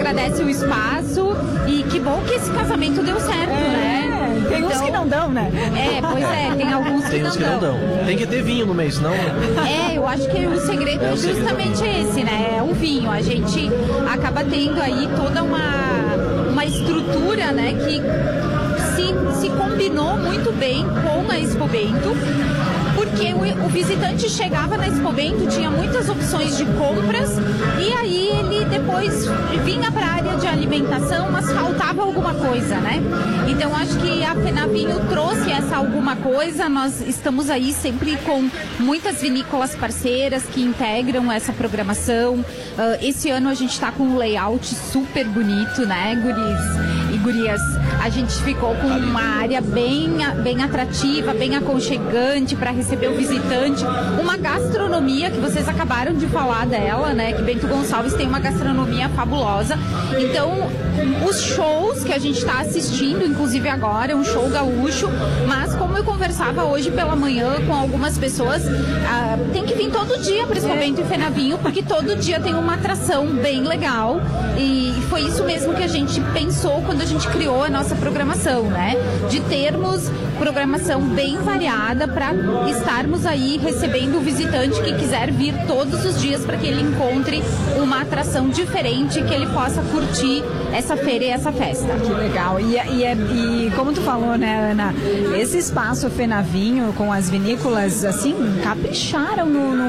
agradece o espaço e que bom que esse casamento deu certo, né? Tem uns que não dão, né? Pois é, tem alguns Tem uns que não dão. Tem que ter vinho no mês, senão... Eu acho que o segredo é justamente esse, né? É o vinho. A gente acaba tendo aí toda uma estrutura, né, que se combinou muito bem com a Expo Bento, porque o visitante chegava na Expo Bento, tinha muitas opções de compras, e aí ele depois vinha para a área de alimentação, mas faltava alguma coisa, né? Então acho que a Fenavinho trouxe essa alguma coisa. Nós estamos aí sempre com muitas vinícolas parceiras que integram essa programação. Esse ano a gente está com um layout super bonito, né, guris e gurias? A gente ficou com uma área bem atrativa, bem aconchegante para receber o visitante. Uma gastronomia que vocês acabaram de falar dela, né? Que Bento Gonçalves tem uma gastronomia fabulosa. Então, os shows que a gente está assistindo, inclusive agora, é um show gaúcho, mas como eu conversava hoje pela manhã com algumas pessoas, tem que vir todo dia para Expo Bento e Fenavinho, porque todo dia tem uma atração bem legal. E foi isso mesmo que a gente pensou quando a gente criou a nossa programação, né? De termos programação bem variada para estarmos aí recebendo o visitante que quiser vir todos os dias para que ele encontre uma atração diferente, que ele possa curtir essa feira e essa festa. Que legal. E como tu falou, né, Ana, esse espaço Fenavinho com as vinícolas, assim, capricharam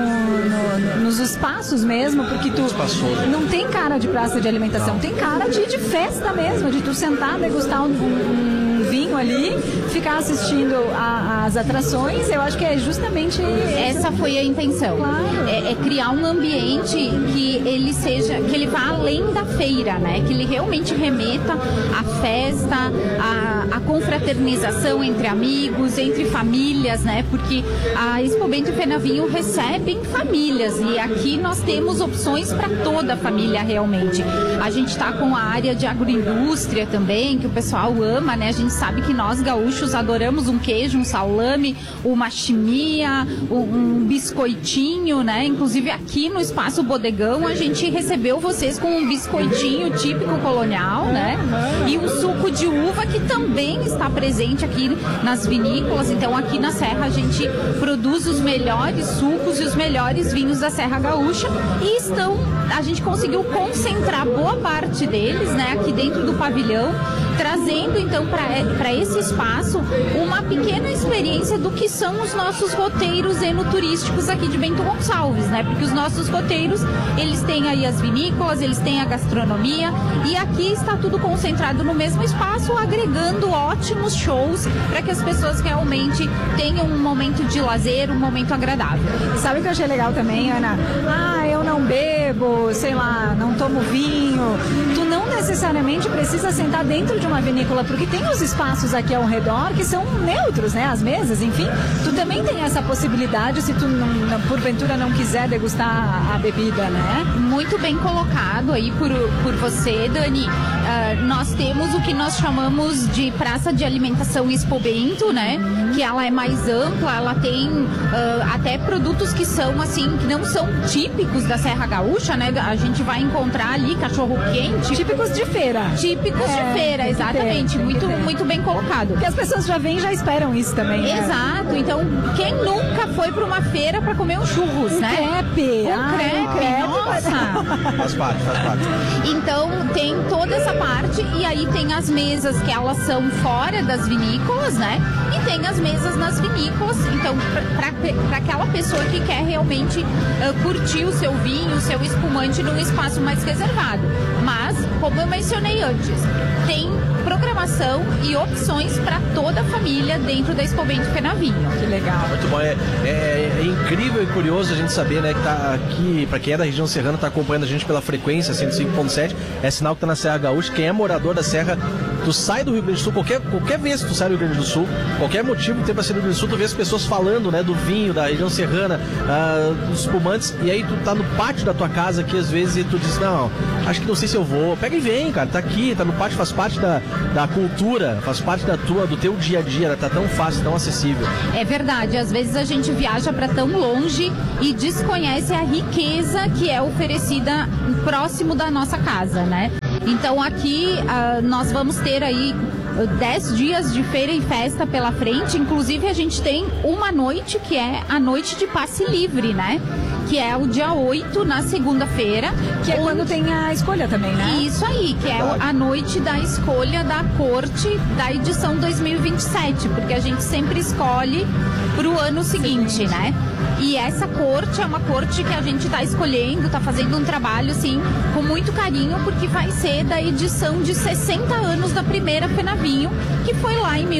nos espaços mesmo, porque tu não tem cara de praça de alimentação, tem cara de festa mesmo, de tu sentar, degustar um vinho ali, ficar assistindo as atrações. Eu acho que é justamente essa foi a intenção. Claro. É criar um ambiente que ele vá além da feira, né? Que ele realmente remeta à festa, à confraternização entre amigos, entre famílias, né? Porque a Expo Bento e Fenavinho recebem famílias e aqui nós temos opções para toda a família realmente. A gente está com a área de agroindústria também, que o pessoal ama, né? A gente sabe que nós gaúchos adoramos um queijo, um salame, uma chimia, um biscoitinho, né? Inclusive aqui no Espaço Bodegão a gente recebeu vocês com um biscoitinho típico colonial, né? E um suco de uva que também está presente aqui nas vinícolas. Então aqui na Serra a gente produz os melhores sucos e os melhores vinhos da Serra Gaúcha e a gente conseguiu concentrar boa parte deles, né? Aqui dentro do pavilhão, trazendo então para esse espaço uma pequena experiência do que são os nossos roteiros enoturísticos aqui de Bento Gonçalves, né? Porque os nossos roteiros, eles têm aí as vinícolas, eles têm a gastronomia e aqui está tudo concentrado no mesmo espaço, agregando ótimos shows para que as pessoas realmente tenham um momento de lazer, um momento agradável. E sabe o que eu achei legal também, Ana? Eu não bebo, sei lá, não tomo vinho. Tu não necessariamente precisa sentar dentro de uma vinícola, porque tem os espaços aqui ao redor que são neutros, né? As mesas, enfim. Tu também tem essa possibilidade se tu, porventura, não quiser degustar a bebida, né? Muito bem colocado aí por você, Dani. Nós temos o que nós chamamos de praça de alimentação Expo Bento, né? Que ela é mais ampla, ela tem até produtos que são assim, que não são típicos da Serra Gaúcha, né? A gente vai encontrar ali cachorro quente. Típicos de feira. Típicos de feira, exatamente. Muito bem colocado. Porque as pessoas já vêm e já esperam isso também, né? Exato. Então, quem nunca foi para uma feira para comer um churros, né? Crepe. Crepe. Nossa. Faz parte. Então, tem toda essa parte e aí tem as mesas que elas são fora das vinícolas, né? E tem as mesas nas vinícolas. Então, para aquela pessoa que quer realmente curtir o seu vinho, o seu espumante num espaço mais reservado. Mas, como eu mencionei antes, tem programação e opções para toda a família dentro da Expo Bento Fenavinho. Que legal. Muito bom. É incrível e curioso a gente saber, né, que tá aqui, para quem é da região serrana, tá acompanhando a gente pela frequência 105.7, é sinal que tá na Serra Gaúcha. Quem é morador da Serra, tu sai do Rio Grande do Sul, qualquer vez que tu sai do Rio Grande do Sul, qualquer motivo que tem pra sair do Rio Grande do Sul, tu vê as pessoas falando, né, do vinho, da região serrana, dos espumantes, e aí tu tá no pátio da tua casa aqui às vezes e tu diz, não, acho que não sei se eu vou. Pega e vem, cara, tá aqui, tá no pátio, faz parte da cultura, faz parte do teu dia a dia, tá tão fácil, tão acessível. É verdade, às vezes a gente viaja para tão longe e desconhece a riqueza que é oferecida próximo da nossa casa, né? Então aqui nós vamos ter aí 10 dias de feira e festa pela frente. Inclusive a gente tem uma noite que é a noite de passe livre, né? Que é o dia 8, na segunda-feira. Que é quando tem a escolha também, né? Isso aí, que é a noite da escolha da corte da edição 2027, porque a gente sempre escolhe pro ano seguinte, né? E essa corte é uma corte que a gente está escolhendo, está fazendo um trabalho, assim, com muito carinho, porque vai ser da edição de 60 anos da primeira FENAVINHO, que foi lá em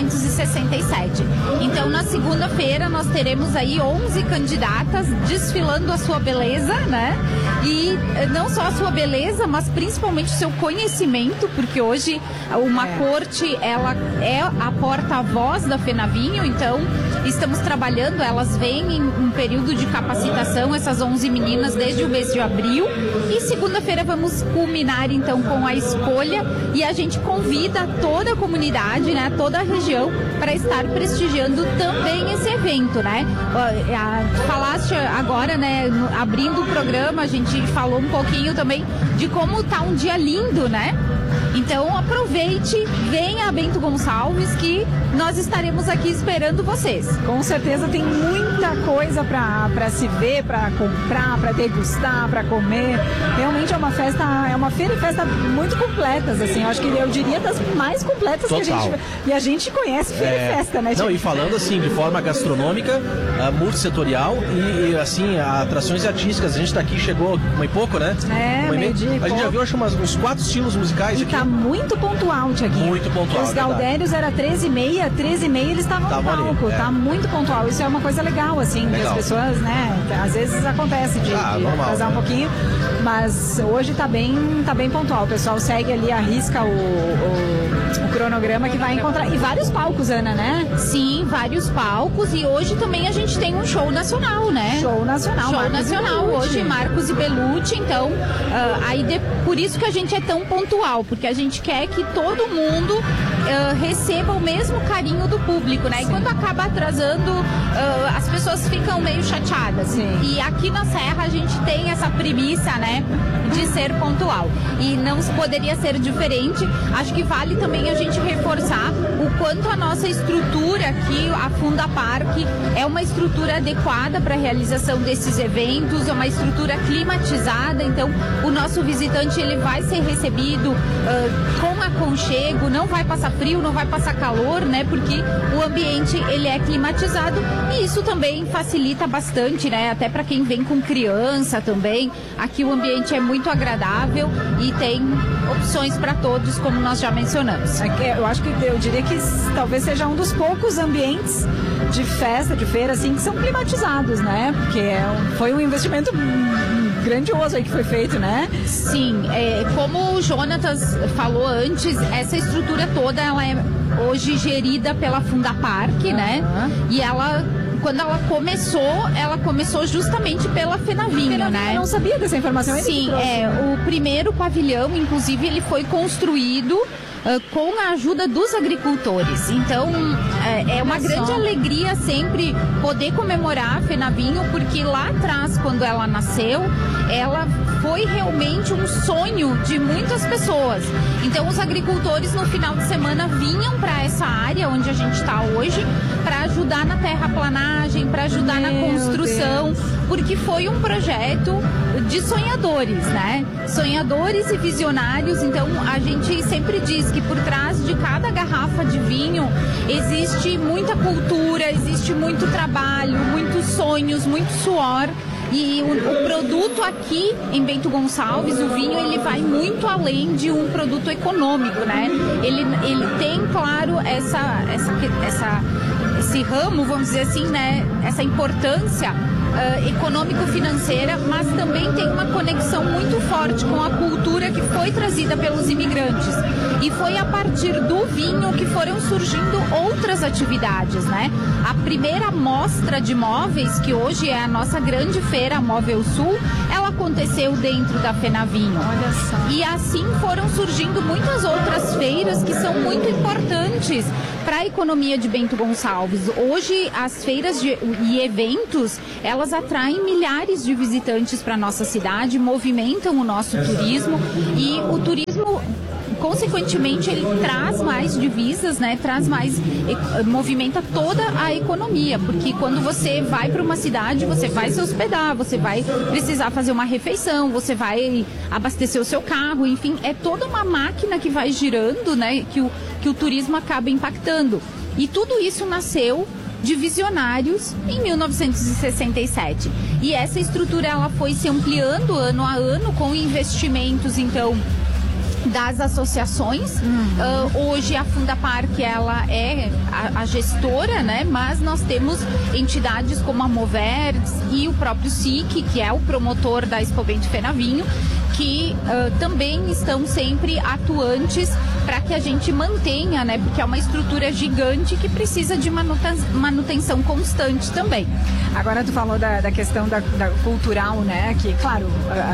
1967. Então, na segunda-feira, nós teremos aí 11 candidatas desfilando a sua beleza, né? E não só a sua beleza, mas principalmente o seu conhecimento, porque hoje uma corte, ela é a porta-voz da FENAVINHO, então estamos trabalhando, elas vêm em um período de capacitação, essas 11 meninas, desde o mês de abril, e segunda-feira vamos culminar então com a escolha, e a gente convida toda a comunidade, né, toda a região, para estar prestigiando também esse evento, né? Falaste agora, né, abrindo o programa, a gente falou um pouquinho também de como tá um dia lindo, né? Então aproveite, venha a Bento Gonçalves, que nós estaremos aqui esperando vocês. Com certeza tem muita coisa para se ver, para comprar, para degustar, para comer. Realmente é uma feira e festa muito completas, assim. Eu diria das mais completas que a gente conhece, feira e festa, né? Não, e falando assim, de forma gastronômica, multissetorial e assim, atrações artísticas. A gente tá aqui, chegou uma e pouco, né? A gente já viu, acho, uns 4 estilos musicais aqui. Tá muito pontual, Tiaguinho. Muito pontual. Os Gaudérios era 13h30 eles estavam no palco. Tá muito pontual. Isso é uma coisa legal, assim, que as pessoas, né? Às vezes acontece de atrasar um pouquinho, mas hoje tá bem pontual. O pessoal segue ali, arrisca o cronograma que vai encontrar. E vários palcos, Ana, né? Sim, vários palcos. E hoje também a gente tem um show nacional, né? Show nacional. Hoje, Marcos e Bellucci. Então, por isso que a gente é tão pontual, porque a gente quer que todo mundo receba o mesmo carinho do público, né? Sim. E quando acaba atrasando, as pessoas ficam meio chateadas. Sim. E aqui na Serra a gente tem essa premissa, né, de ser pontual. E não poderia ser diferente. Acho que vale também a gente reforçar o quanto a nossa estrutura aqui, a Fundapark, é uma estrutura adequada para a realização desses eventos, é uma estrutura climatizada. Então, o nosso visitante, ele vai ser recebido com aconchego, não vai passar frio, não vai passar calor, né? Porque o ambiente, ele é climatizado, e isso também facilita bastante, né? Até para quem vem com criança também. Aqui o ambiente é muito agradável e tem opções para todos, como nós já mencionamos. Eu diria que talvez seja um dos poucos ambientes de festa, de feira, assim, que são climatizados, né? Porque foi um investimento grandioso aí que foi feito, né? Sim, como o Jonatas falou antes, essa estrutura toda, ela é hoje gerida pela Fundapark, né? E quando ela começou justamente pela FENAVINHO, né? Eu não sabia dessa informação. Sim, o primeiro pavilhão, inclusive, ele foi construído com a ajuda dos agricultores. Então, é uma grande alegria sempre poder comemorar a FENAVINHO, porque lá atrás, quando ela nasceu, ela foi realmente um sonho de muitas pessoas. Então, os agricultores no final de semana vinham para essa área onde a gente está hoje para ajudar na terraplanagem, para ajudar na construção, porque foi um projeto de sonhadores, né? Sonhadores e visionários. Então, a gente sempre diz que por trás de cada garrafa de vinho existe muita cultura, existe muito trabalho, muitos sonhos, muito suor. E o produto aqui em Bento Gonçalves, o vinho, ele vai muito além de um produto econômico, né? Ele tem, claro, esse ramo, vamos dizer assim, né? Essa importância econômico-financeira, mas também tem uma conexão muito forte com a cultura que foi trazida pelos imigrantes. E foi a partir do vinho que foram surgindo outras atividades, né? A primeira mostra de móveis, que hoje é a nossa grande feira, a Móvel Sul, ela aconteceu dentro da FENAVINHO. Olha só. E assim foram surgindo muitas outras feiras que são muito importantes para a economia de Bento Gonçalves. Hoje, as feiras e eventos, elas atraem milhares de visitantes para nossa cidade, movimentam o nosso turismo, e o turismo, consequentemente, ele traz mais divisas, né? Traz mais, movimenta toda a economia, porque quando você vai para uma cidade, você vai se hospedar, você vai precisar fazer uma refeição, você vai abastecer o seu carro, enfim, é toda uma máquina que vai girando, né? Que o turismo acaba impactando. E tudo isso nasceu de visionários em 1967. E essa estrutura, ela foi se ampliando ano a ano com investimentos, então, das associações. Hoje a Fundapar, que ela é a gestora, né? Mas nós temos entidades como a Moverdes e o próprio SIC, que é o promotor da Expo Bento FENAVINHO, que também estão sempre atuantes para que a gente mantenha, né? Porque é uma estrutura gigante que precisa de manutenção constante também. Agora tu falou da questão da cultural, né? Que, claro,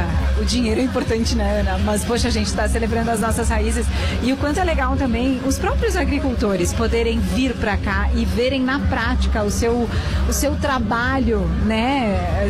o dinheiro é importante, né, Ana? Mas, poxa, a gente está celebrando as nossas raízes. E o quanto é legal também os próprios agricultores poderem vir para cá e verem na prática o seu trabalho, né?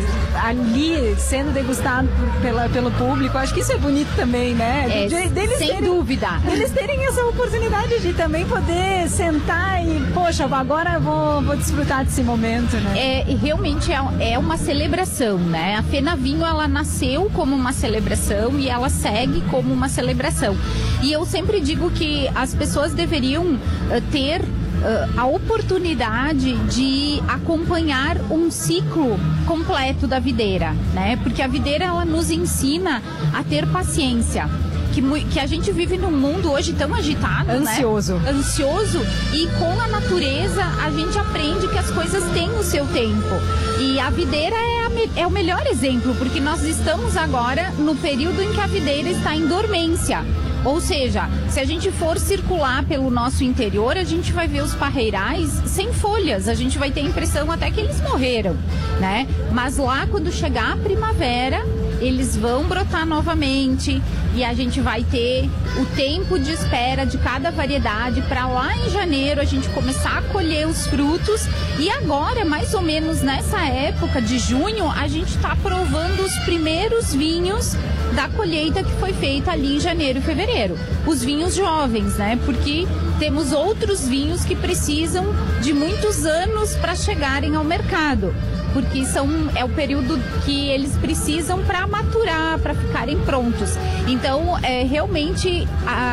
Ali sendo degustado pelo público. Acho que isso é bonito também, né? Sem dúvida. Eles terem essa oportunidade de também poder sentar e, poxa, agora vou desfrutar desse momento, né? Realmente é uma celebração, né? A FENAVINHO, ela nasceu como uma celebração e ela segue como uma celebração. E eu sempre digo que as pessoas deveriam ter a oportunidade de acompanhar um ciclo completo da videira, né? Porque a videira, ela nos ensina a ter paciência. Que a gente vive num mundo hoje tão agitado, ansioso, né? Ansioso, e com a natureza a gente aprende que as coisas têm o seu tempo. E a videira é o melhor exemplo, porque nós estamos agora no período em que a videira está em dormência. Ou seja, se a gente for circular pelo nosso interior, a gente vai ver os parreirais sem folhas. A gente vai ter a impressão até que eles morreram, né? Mas lá, quando chegar a primavera, eles vão brotar novamente e a gente vai ter o tempo de espera de cada variedade para lá em janeiro a gente começar a colher os frutos. E agora, mais ou menos nessa época de junho, a gente está provando os primeiros vinhos da colheita que foi feita ali em janeiro e fevereiro. Os vinhos jovens, né? Porque temos outros vinhos que precisam de muitos anos para chegarem ao mercado. Porque é o período que eles precisam para maturar, para ficarem prontos. Então, realmente,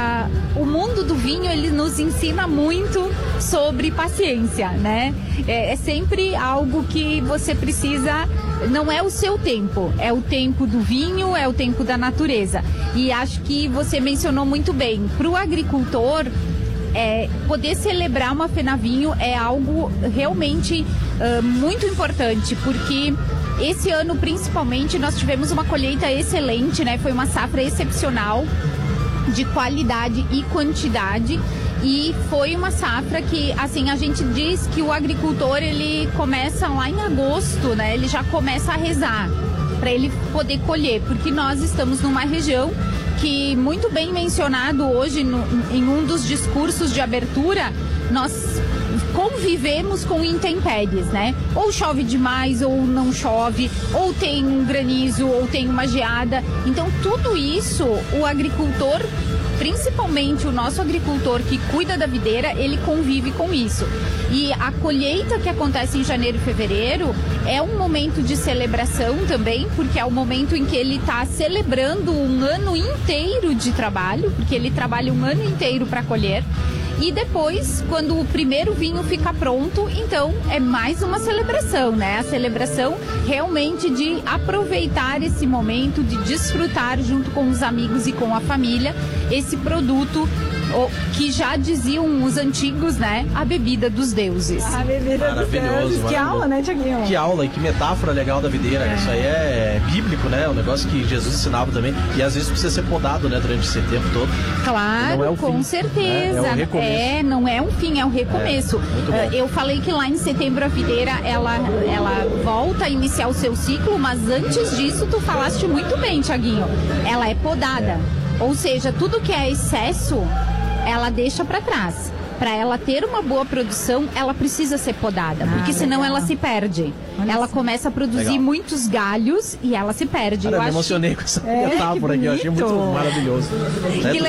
o mundo do vinho, ele nos ensina muito sobre paciência, né? É sempre algo que você precisa, não é o seu tempo, é o tempo do vinho, é o tempo da natureza. E acho que você mencionou muito bem, para o agricultor, poder celebrar uma FENAVINHO é algo realmente muito importante, porque esse ano, principalmente, nós tivemos uma colheita excelente, né? Foi uma safra excepcional de qualidade e quantidade, e foi uma safra que, assim, a gente diz que o agricultor, ele começa lá em agosto, né? Ele já começa a rezar para ele poder colher, porque nós estamos numa região que, muito bem mencionado hoje em um dos discursos de abertura, nós convivemos com intempéries, né? Ou chove demais, ou não chove, ou tem um granizo, ou tem uma geada. Então, tudo isso, o agricultor, principalmente o nosso agricultor que cuida da videira, ele convive com isso. E a colheita que acontece em janeiro e fevereiro é um momento de celebração também, porque é o momento em que ele está celebrando um ano inteiro de trabalho, porque ele trabalha um ano inteiro para colher. E depois, quando o primeiro vinho fica pronto, então é mais uma celebração, né? A celebração realmente de aproveitar esse momento, de desfrutar junto com os amigos e com a família esse produto que já diziam os antigos, né? A bebida dos deuses. A bebida dos deuses. Que aula, né, Tiaguinho? Que aula e que metáfora legal da videira. Isso aí é bíblico, né? Um negócio que Jesus ensinava também. E às vezes precisa ser podado, né? Durante esse tempo todo. Claro, não é o com fim, certeza. Né? É um recomeço. Não é um fim, é um recomeço. Eu falei que lá em setembro a videira, ela volta a iniciar o seu ciclo, mas antes disso tu falaste muito bem, Tiaguinho. Ela é podada. Ou seja, tudo que é excesso, ela deixa para trás. Para ela ter uma boa produção, ela precisa ser podada, porque senão ela se perde. Ela começa a produzir muitos galhos e ela se perde. Cara, eu me emocionei com essa metáfora aqui, eu achei muito maravilhoso. Que